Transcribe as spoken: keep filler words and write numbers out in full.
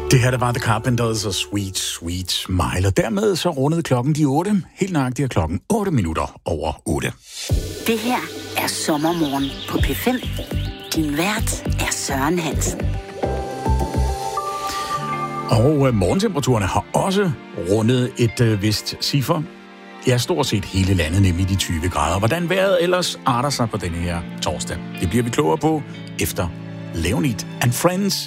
Det her, der var The Carpenters og Sweet, Sweet Smile. Og dermed så rundede klokken de otte. Helt nøjagtigt er klokken otte minutter over otte. Det her er Sommermorgen på P fem. Din vært er Søren Hansen. Og øh, morgentemperaturerne har også rundet et øh, vist ciffer. Ja, stort set hele landet, nemlig de tyve grader. Hvordan vejret ellers arter sig på denne her torsdag? Det bliver vi klogere på efter Leonid and Friends